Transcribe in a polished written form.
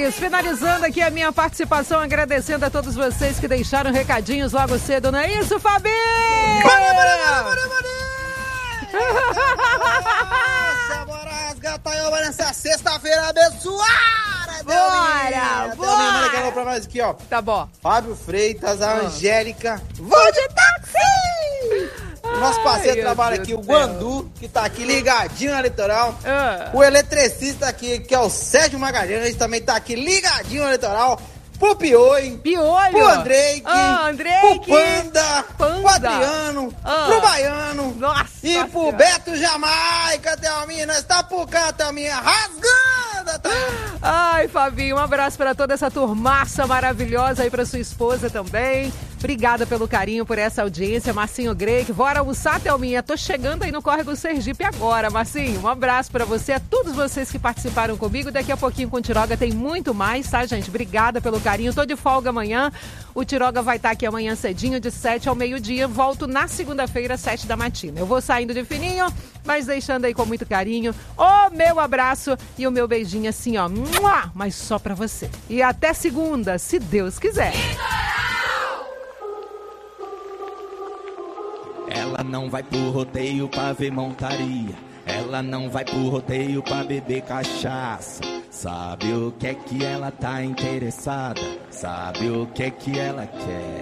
Soares, finalizando aqui a minha participação, agradecendo a todos vocês que deixaram recadinhos logo cedo, não é isso, Fabi? Bora, Gataioma, nessa sexta-feira abençoada! Bora! Bora! Que pra nós aqui, ó. Tá bom. Fábio Freitas, a Angélica. Vou de táxi! O nosso parceiro trabalha aqui, o Guandu, que tá aqui ligadinho na Litoral. O eletricista aqui, que é o Sérgio Magalhães, também tá aqui ligadinho na Litoral. Pro Piolho. Pro Andrei. Pro Panda. Pro Adriano. Pro Baiano. Nossa. E pro Beto Jamaica, Thelminha. Nós tá por cá, Thelminha, rasgando, Thelminha. Ai, Fabinho, um abraço pra toda essa turmaça maravilhosa aí, pra sua esposa também. Obrigada pelo carinho, por essa audiência. Marcinho Greik, bora almoçar, Thelminha. Tô chegando aí no Córrego Sergipe agora, Marcinho. Um abraço pra você, a todos vocês que participaram comigo. Daqui a pouquinho com o Tiroga tem muito mais, tá, gente? Obrigada pelo carinho. Tô de folga amanhã. O Tiroga vai estar aqui amanhã cedinho, de 7 ao meio-dia. Volto na segunda-feira, 7 da matina. Eu vou saindo de fininho, mas deixando aí com muito carinho o meu abraço e o meu beijinho assim, ó. Mas só pra você. E até segunda, se Deus quiser. Ela não vai pro rodeio pra ver montaria. Ela não vai pro rodeio pra beber cachaça. Sabe o que é que ela tá interessada? Sabe o que é que ela quer?